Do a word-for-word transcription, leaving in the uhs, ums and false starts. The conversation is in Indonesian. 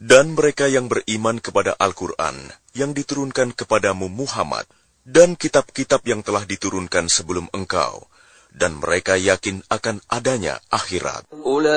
Dan mereka yang beriman kepada Al-Quran yang diturunkan kepadamu Muhammad, dan kitab-kitab yang telah diturunkan sebelum engkau, dan mereka yakin akan adanya akhirat.